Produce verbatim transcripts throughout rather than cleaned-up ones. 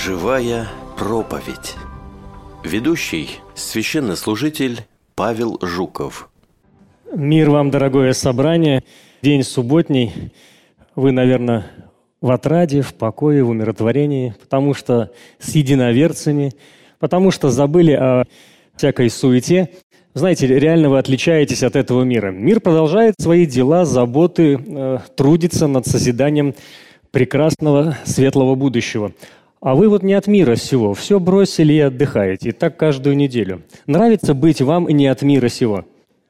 Живая проповедь. Ведущий – священнослужитель Павел Жуков. Мир вам, дорогое собрание. День субботний. Вы, наверное, в отраде, в покое, в умиротворении, потому что с единоверцами, потому что забыли о всякой суете. Знаете, реально вы отличаетесь от этого мира. Мир продолжает свои дела, заботы, э, трудится над созиданием прекрасного, светлого будущего. А вы вот не от мира сего, все бросили и отдыхаете. И так каждую неделю. Нравится быть вам не от мира сего?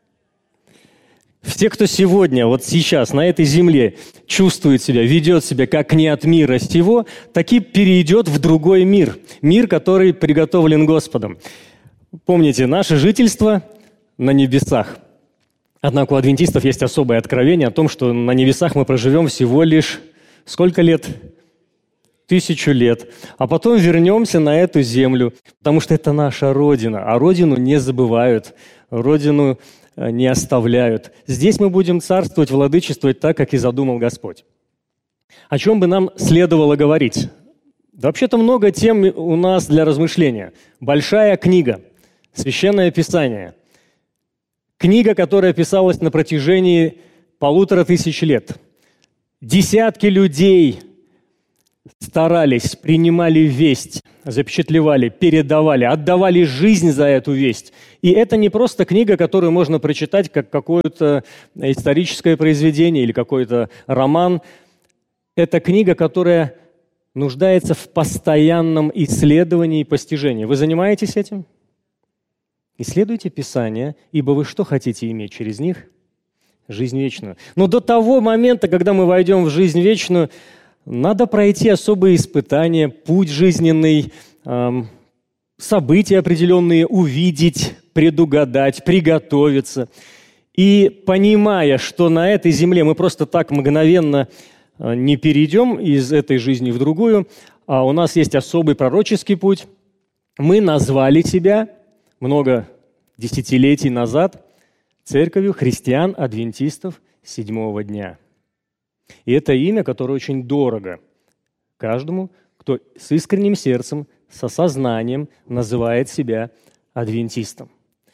Те, кто сегодня, вот сейчас, на этой земле чувствует себя, ведет себя как не от мира сего, таки перейдет в другой мир. Мир, который приготовлен Господом. Помните, наше жительство на небесах. Однако у адвентистов есть особое откровение о том, что на небесах мы проживем всего лишь сколько лет? Тысячу лет. А потом вернемся на эту землю, потому что это наша Родина. А Родину не забывают, Родину не оставляют. Здесь мы будем царствовать, владычествовать так, как и задумал Господь. О чем бы нам следовало говорить? Да, вообще-то много тем у нас для размышления. Большая книга, Священное Писание. Книга, которая писалась на протяжении полутора тысяч лет. Десятки людей старались, принимали весть, запечатлевали, передавали, отдавали жизнь за эту весть. И это не просто книга, которую можно прочитать как какое-то историческое произведение или какой-то роман. Это книга, которая нуждается в постоянном исследовании и постижении. Вы занимаетесь этим? Исследуйте Писание, ибо вы что хотите иметь через них? Жизнь вечную. Но до того момента, когда мы войдем в жизнь вечную, надо пройти особые испытания, путь жизненный, эм, события определенные увидеть, предугадать, приготовиться. И понимая, что на этой земле мы просто так мгновенно э, не перейдем из этой жизни в другую, а у нас есть особый пророческий путь, мы назвали себя много десятилетий назад церковью христиан-адвентистов седьмого дня. И это имя, которое очень дорого каждому, кто с искренним сердцем, с осознанием называет себя адвентистом.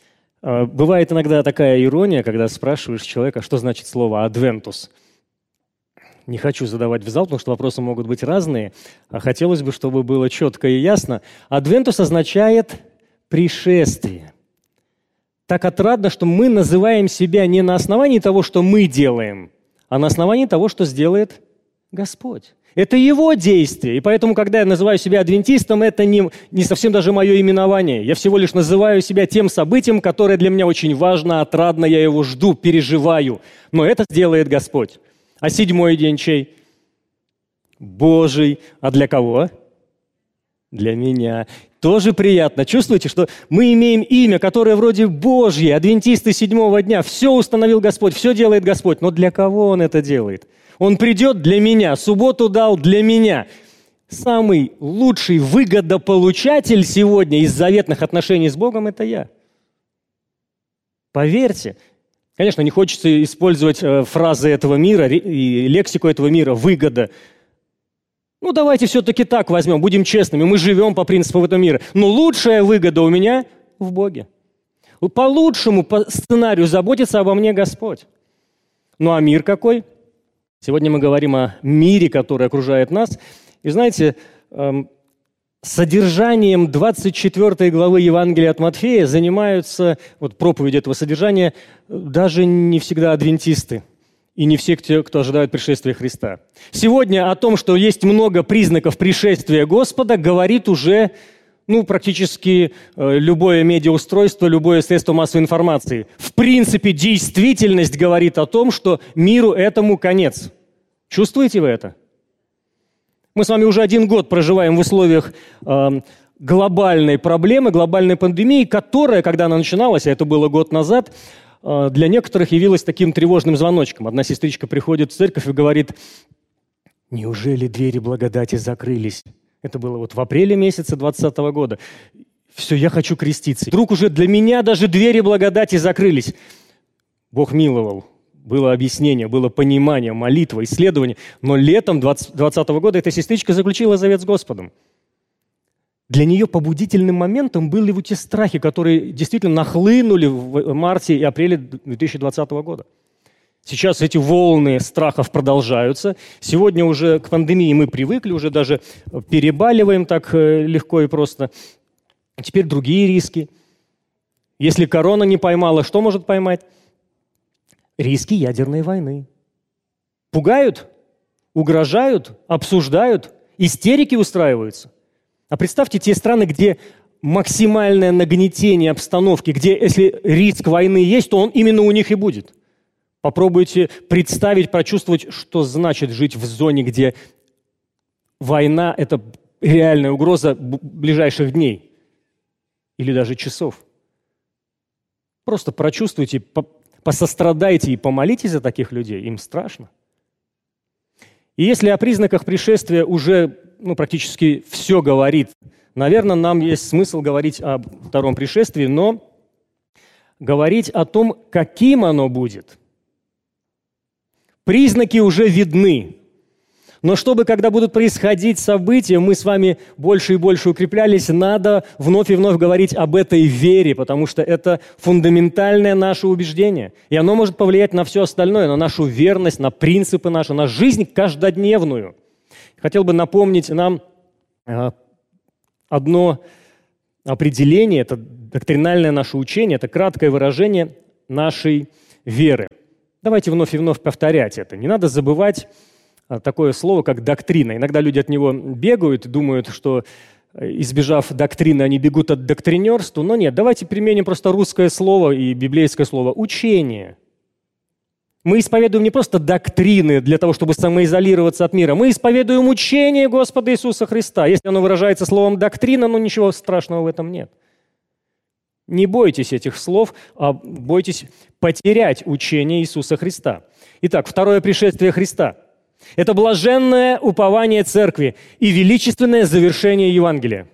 Бывает иногда такая ирония, когда спрашиваешь человека, что значит слово «адвентус». Не хочу задавать в зал, потому что вопросы могут быть разные, а хотелось бы, чтобы было четко и ясно. Адвентус означает «пришествие». Так отрадно, что мы называем себя не на основании того, что мы делаем, а на основании того, что сделает Господь. Это Его действие. И поэтому, когда я называю себя адвентистом, это не, не совсем даже мое именование. Я всего лишь называю себя тем событием, которое для меня очень важно, отрадно, я его жду, переживаю. Но это сделает Господь. А седьмой день чей? Божий. А для кого? Для меня. Тоже приятно. Чувствуете, что мы имеем имя, которое вроде Божье, адвентисты седьмого дня. Все установил Господь, все делает Господь. Но для кого Он это делает? Он придет для меня, субботу дал для меня. Самый лучший выгодополучатель сегодня из заветных отношений с Богом – это я. Поверьте. Конечно, не хочется использовать э, фразы этого мира и лексику этого мира «выгода». Ну, давайте все-таки так возьмем, будем честными. Мы живем по принципу этого мира. Но лучшая выгода у меня в Боге. По лучшему по сценарию заботится обо мне Господь. Ну, а мир какой? Сегодня мы говорим о мире, который окружает нас. И знаете, эм, содержанием двадцать четвёртой главы Евангелия от Матфея занимаются, вот проповедь этого содержания, даже не всегда адвентисты. И не все, кто, кто ожидает пришествия Христа. Сегодня о том, что есть много признаков пришествия Господа, говорит уже ну, практически э, любое медиаустройство, любое средство массовой информации. В принципе, действительность говорит о том, что миру этому конец. Чувствуете вы это? Мы с вами уже один год проживаем в условиях э, глобальной проблемы, глобальной пандемии, которая, когда она начиналась, а это было год назад, для некоторых явилась таким тревожным звоночком. Одна сестричка приходит в церковь и говорит: неужели двери благодати закрылись? Это было вот в апреле месяце двадцатого года. Все, я хочу креститься. Вдруг уже для меня даже двери благодати закрылись. Бог миловал. Было объяснение, было понимание, молитва, исследование. Но летом двадцатого года эта сестричка заключила завет с Господом. Для нее побудительным моментом были вот те страхи, которые действительно нахлынули в марте и апреле две тысячи двадцатого года. Сейчас эти волны страхов продолжаются. Сегодня уже к пандемии мы привыкли, уже даже перебаливаем так легко и просто. Теперь другие риски. Если корона не поймала, что может поймать? Риски ядерной войны. Пугают, угрожают, обсуждают, истерики устраиваются. А представьте те страны, где максимальное нагнетение обстановки, где если риск войны есть, то он именно у них и будет. Попробуйте представить, прочувствовать, что значит жить в зоне, где война – это реальная угроза ближайших дней или даже часов. Просто прочувствуйте, посострадайте и помолитесь за таких людей, им страшно. И если о признаках пришествия уже ну, практически все говорит, наверное, нам есть смысл говорить о втором пришествии, но говорить о том, каким оно будет. Признаки уже видны. Но чтобы, когда будут происходить события, мы с вами больше и больше укреплялись, надо вновь и вновь говорить об этой вере, потому что это фундаментальное наше убеждение. И оно может повлиять на все остальное, на нашу верность, на принципы наши, на жизнь каждодневную. Хотел бы напомнить нам одно определение, это доктринальное наше учение, это краткое выражение нашей веры. Давайте вновь и вновь повторять это. Не надо забывать такое слово, как доктрина. Иногда люди от него бегают и думают, что, избежав доктрины, они бегут от доктринерства. Но нет, давайте применим просто русское слово и библейское слово «учение». Мы исповедуем не просто доктрины для того, чтобы самоизолироваться от мира. Мы исповедуем учение Господа Иисуса Христа. Если оно выражается словом «доктрина», ну ничего страшного в этом нет. Не бойтесь этих слов, а бойтесь потерять учение Иисуса Христа. Итак, второе пришествие Христа – это блаженное упование Церкви и величественное завершение Евангелия.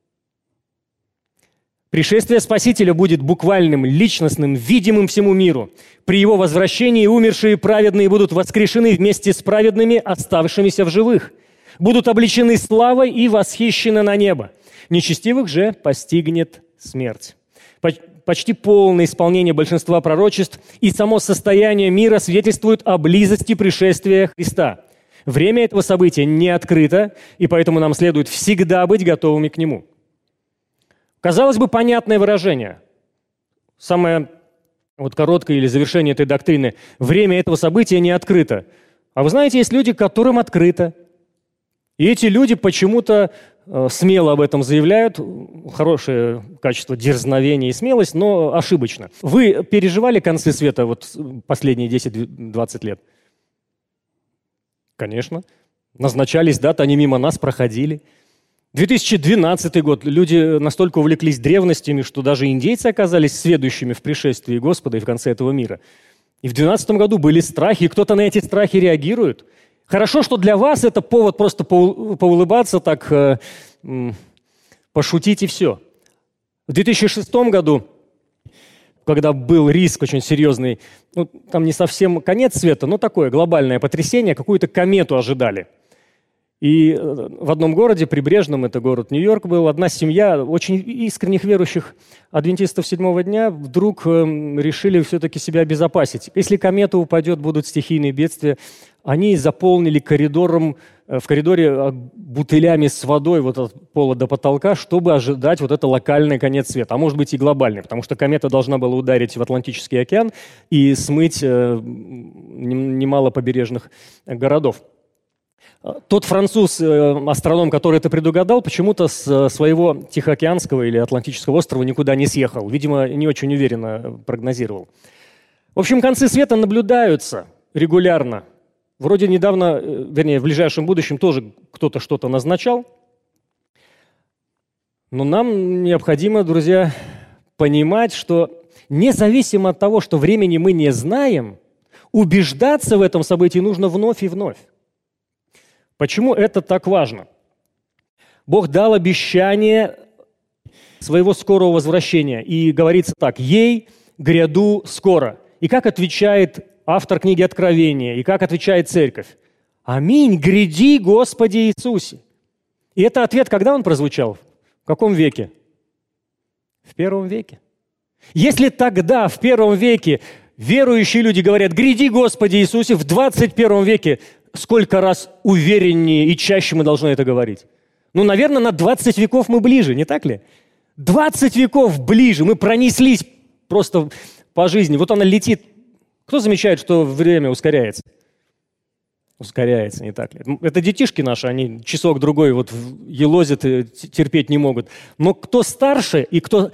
Пришествие Спасителя будет буквальным, личностным, видимым всему миру. При Его возвращении умершие праведные будут воскрешены вместе с праведными, оставшимися в живых. Будут облечены славой и восхищены на небо. Нечестивых же постигнет смерть. Почти полное исполнение большинства пророчеств и само состояние мира свидетельствуют о близости пришествия Христа. Время этого события не открыто, и поэтому нам следует всегда быть готовыми к нему. Казалось бы, понятное выражение. Самое вот короткое или завершение этой доктрины. Время этого события не открыто. А вы знаете, есть люди, которым открыто. И эти люди почему-то э, смело об этом заявляют. Хорошее качество дерзновения и смелость, но ошибочно. Вы переживали концы света вот последние десять-двадцать лет? Конечно. Назначались даты, они мимо нас проходили. две тысячи двенадцатый год. Люди настолько увлеклись древностями, что даже индейцы оказались сведущими в пришествии Господа и в конце этого мира. И в две тысячи двенадцатом году были страхи, и кто-то на эти страхи реагирует. Хорошо, что для вас это повод просто поулыбаться, так э, пошутить и все. В две тысячи шестом году, когда был риск очень серьезный, ну, там не совсем конец света, но такое глобальное потрясение, какую-то комету ожидали. И в одном городе, прибрежном, это город Нью-Йорк был, одна семья очень искренних верующих адвентистов седьмого дня вдруг э, решили все-таки себя обезопасить. Если комета упадет, будут стихийные бедствия. Они заполнили коридором, э, в коридоре бутылями с водой вот от пола до потолка, чтобы ожидать вот это локальный конец света, а может быть и глобальный, потому что комета должна была ударить в Атлантический океан и смыть э, немало побережных городов. Тот француз, астроном, который это предугадал, почему-то с своего Тихоокеанского или Атлантического острова никуда не съехал. Видимо, не очень уверенно прогнозировал. В общем, концы света наблюдаются регулярно. Вроде недавно, вернее, в ближайшем будущем тоже кто-то что-то назначал. Но нам необходимо, друзья, понимать, что независимо от того, что времени мы не знаем, убеждаться в этом событии нужно вновь и вновь. Почему это так важно? Бог дал обещание своего скорого возвращения. И говорится так: «Ей гряду скоро». И как отвечает автор книги Откровения, и как отвечает церковь? «Аминь, гряди, Господи Иисусе». И это ответ, когда он прозвучал? В каком веке? В первом веке. Если тогда, в первом веке, верующие люди говорят: «Гряди, Господи Иисусе», в двадцать первом веке сколько раз увереннее и чаще мы должны это говорить? Ну, наверное, на двадцать веков мы ближе, не так ли? двадцать веков ближе, мы пронеслись просто по жизни. Вот она летит. Кто замечает, что время ускоряется? Ускоряется, не так ли? Это детишки наши, они часок-другой вот елозят и терпеть не могут. Но кто старше и кто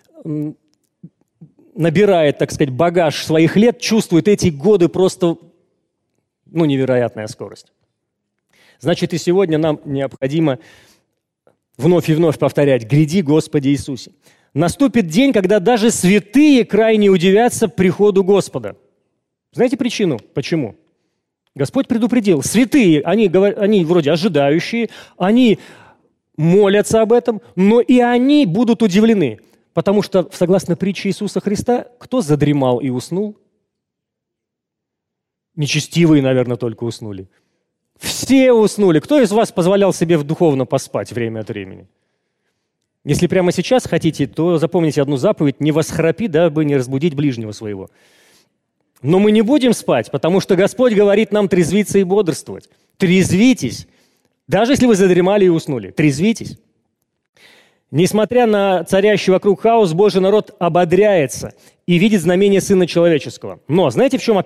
набирает, так сказать, багаж своих лет, чувствует эти годы просто, ну, невероятная скорость. Значит, и сегодня нам необходимо вновь и вновь повторять: «Гряди, Господи Иисусе». Наступит день, когда даже святые крайне удивятся приходу Господа. Знаете причину? Почему? Господь предупредил. Святые, они, они вроде ожидающие, они молятся об этом, но и они будут удивлены. Потому что, согласно притче Иисуса Христа, кто задремал и уснул? Нечестивые, наверное, только уснули. Все уснули. Кто из вас позволял себе духовно поспать время от времени? Если прямо сейчас хотите, то запомните одну заповедь: не восхрапи, дабы не разбудить ближнего своего. Но мы не будем спать, потому что Господь говорит нам трезвиться и бодрствовать. Трезвитесь. Даже если вы задремали и уснули, трезвитесь. Несмотря на царящий вокруг хаос, Божий народ ободряется и видит знамение Сына Человеческого. Но знаете, в чем